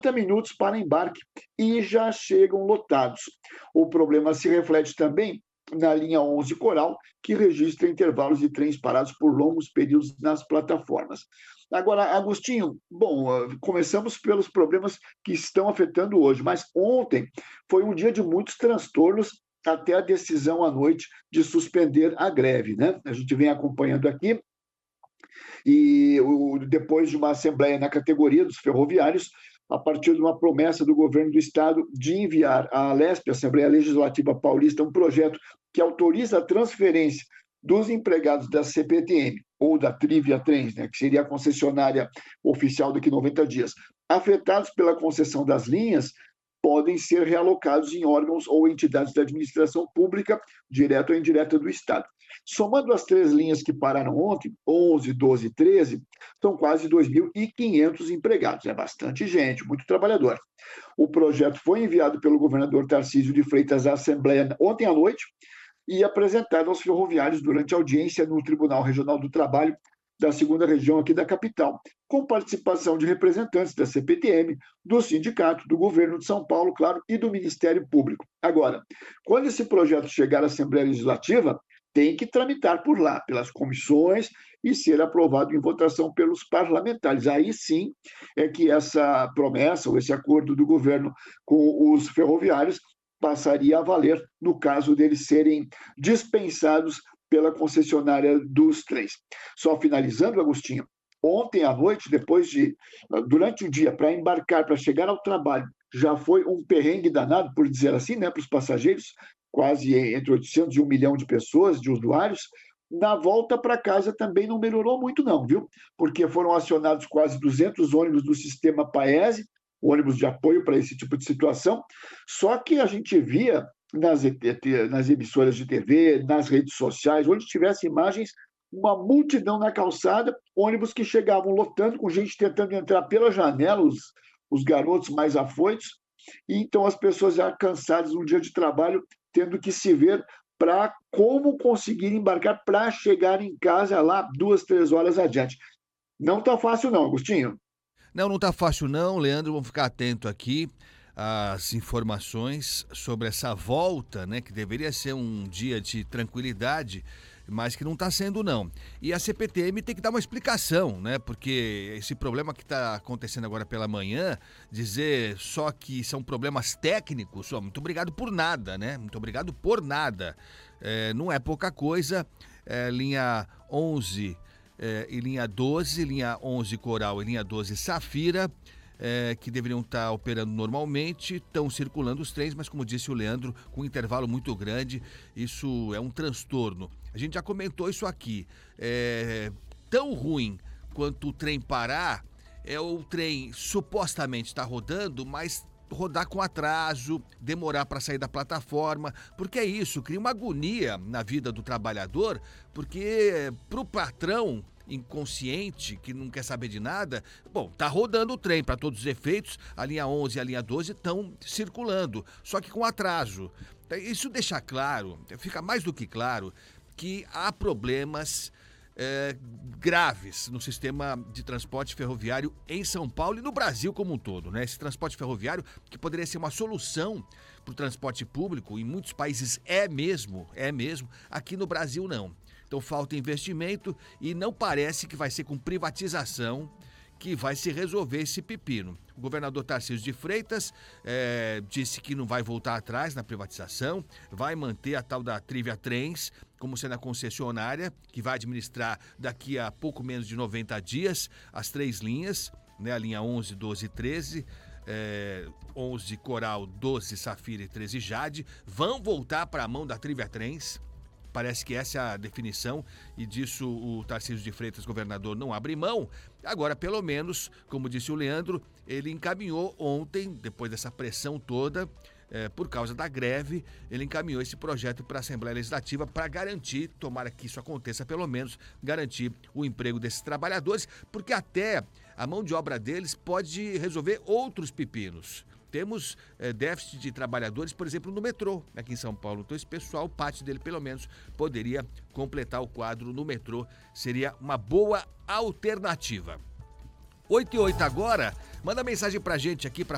minutos para embarque e já chegam lotados. O problema se reflete também na linha 11 Coral, que registra intervalos de trens parados por longos períodos nas plataformas. Agora, Agostinho, bom, começamos pelos problemas que estão afetando hoje, mas ontem foi um dia de muitos transtornos até a decisão à noite de suspender a greve, né? A gente vem acompanhando aqui e depois de uma assembleia na categoria dos ferroviários, a partir de uma promessa do governo do estado de enviar à Alesp, Assembleia Legislativa Paulista, um projeto que autoriza a transferência dos empregados da CPTM ou da Trivia Trens, né, que seria a concessionária oficial daqui a 90 dias, afetados pela concessão das linhas, podem ser realocados em órgãos ou entidades da administração pública, direta ou indireta do Estado. Somando as três linhas que pararam ontem, 11, 12 e 13, são quase 2.500 empregados. É bastante gente, muito trabalhador. O projeto foi enviado pelo governador Tarcísio de Freitas à Assembleia ontem à noite e apresentado aos ferroviários durante a audiência no Tribunal Regional do Trabalho da segunda região aqui da capital, com participação de representantes da CPTM, do sindicato, do governo de São Paulo, claro, e do Ministério Público. Agora, quando esse projeto chegar à Assembleia Legislativa, tem que tramitar por lá, pelas comissões, e ser aprovado em votação pelos parlamentares. Aí sim é que essa promessa, ou esse acordo do governo com os ferroviários, passaria a valer no caso deles serem dispensados pela concessionária dos trens. Só finalizando, Agostinho, ontem à noite, durante o dia, para embarcar, para chegar ao trabalho, já foi um perrengue danado, por dizer assim, né, para os passageiros, quase entre 800 e 1 milhão de pessoas, de usuários. Na volta para casa também não melhorou muito não, viu? Porque foram acionados quase 200 ônibus do sistema Paese, ônibus de apoio para esse tipo de situação, só que a gente via nas emissoras de TV, nas redes sociais, onde tivesse imagens, uma multidão na calçada, ônibus que chegavam lotando, com gente tentando entrar pela janela, os garotos mais afoitos, e então as pessoas já cansadas no dia de trabalho, tendo que se ver para como conseguir embarcar para chegar em casa lá 2, 3 horas adiante. Não está fácil não, Agostinho. Não, não tá fácil não, Leandro, vamos ficar atento aqui às informações sobre essa volta, né, que deveria ser um dia de tranquilidade, mas que não está sendo não. E a CPTM tem que dar uma explicação, né, porque esse problema que está acontecendo agora pela manhã, dizer só que são problemas técnicos, só muito obrigado por nada, né, muito obrigado por nada. Não é pouca coisa, linha 11 e linha 12, linha 11 Coral e linha 12 Safira, que deveriam estar operando normalmente, estão circulando os trens, mas como disse o Leandro, com um intervalo muito grande, isso é um transtorno. A gente já comentou isso aqui, tão ruim quanto o trem parar, o trem supostamente está rodando, mas rodar com atraso, demorar para sair da plataforma, porque é isso, cria uma agonia na vida do trabalhador, porque pro patrão inconsciente, que não quer saber de nada, bom, tá rodando o trem para todos os efeitos, a linha 11 e a linha 12 estão circulando, só que com atraso. Isso deixa claro, fica mais do que claro, que há problemas graves no sistema de transporte ferroviário em São Paulo e no Brasil como um todo, né? Esse transporte ferroviário que poderia ser uma solução para o transporte público, em muitos países é mesmo, aqui no Brasil não. Então falta investimento e não parece que vai ser com privatização que vai se resolver esse pepino. O governador Tarcísio de Freitas disse que não vai voltar atrás na privatização, vai manter a tal da Trivia Trens como sendo a concessionária, que vai administrar daqui a pouco menos de 90 dias as três linhas, né, a linha 11, 12 e 13, 11 Coral, 12 Safira e 13 Jade, vão voltar para a mão da Trivia Trens. Parece que essa é a definição e disso o Tarcísio de Freitas, governador, não abre mão. Agora, pelo menos, como disse o Leandro, ele encaminhou ontem, depois dessa pressão toda, por causa da greve, ele encaminhou esse projeto para a Assembleia Legislativa para garantir, tomara que isso aconteça pelo menos, garantir o emprego desses trabalhadores, porque até a mão de obra deles pode resolver outros pepinos. Temos déficit de trabalhadores, por exemplo, no metrô, aqui em São Paulo. Então esse pessoal, parte dele pelo menos, poderia completar o quadro no metrô. Seria uma boa alternativa. 8 e 8 agora, manda mensagem pra gente aqui para